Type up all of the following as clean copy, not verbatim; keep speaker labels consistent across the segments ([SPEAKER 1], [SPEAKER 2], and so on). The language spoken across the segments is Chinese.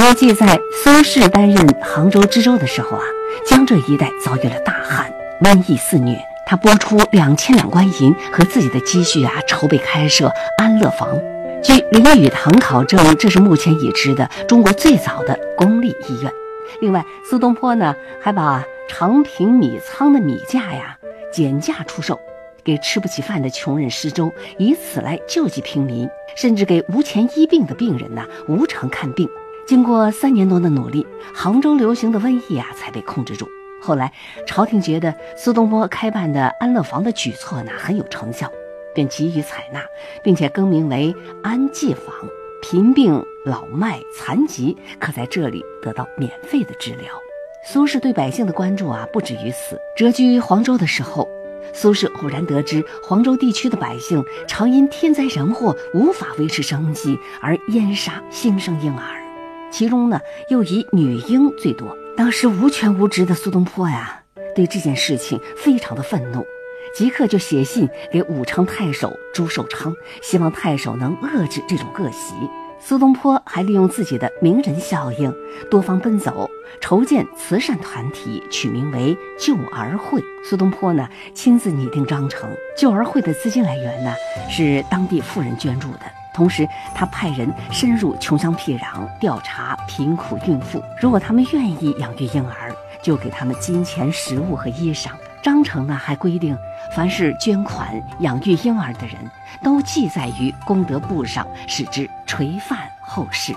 [SPEAKER 1] 标记在苏轼担任杭州知州的时候啊，江浙一带遭遇了大旱，瘟疫肆虐。他拨出2000两官银和自己的积蓄啊，筹备开设安乐房。据林语堂考证，这是目前已知的中国最早的公立医院。另外，苏东坡呢还把长平米仓的米价呀减价出售，给吃不起饭的穷人施粥，以此来救济平民，甚至给无钱医病的病人无偿看病。经过3年多的努力，杭州流行的瘟疫才被控制住。后来朝廷觉得苏东坡开办的安乐房的举措很有成效，便给予采纳，并且更名为安济坊。贫病、老迈、残疾可在这里得到免费的治疗。苏轼对百姓的关注不止于此。谪居黄州的时候，苏轼偶然得知黄州地区的百姓常因天灾人祸无法维持生计而淹杀新生婴儿，其中又以女婴最多。当时无权无职的苏东坡对这件事情非常的愤怒，即刻就写信给武昌太守朱寿昌，希望太守能遏制这种恶习。苏东坡还利用自己的名人效应，多方奔走，筹建慈善团体，取名为救儿会。苏东坡亲自拟定章程，救儿会的资金来源是当地富人捐助的。同时他派人深入穷乡僻壤，调查贫苦孕妇，如果他们愿意养育婴儿，就给他们金钱、食物和衣裳。章程还规定，凡是捐款养育婴儿的人都记载于功德簿上，使之垂范后世。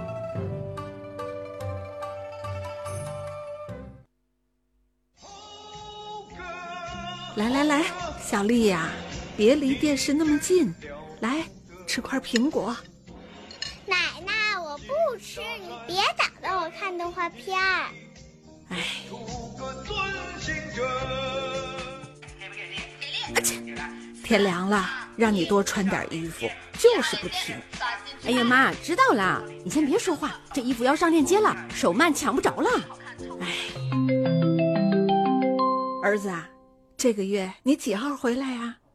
[SPEAKER 2] 来来来，小丽呀，别离电视那么近，来吃块苹果。
[SPEAKER 3] 奶奶，我不吃，你别打断我看动画片儿。
[SPEAKER 2] 哎，天凉了，让你多穿点衣服，就是不听。
[SPEAKER 4] 哎呀妈，知道了，你先别说话，这衣服要上链接了，手慢抢不着了。
[SPEAKER 2] 哎，儿子啊，这个月你几号回来呀？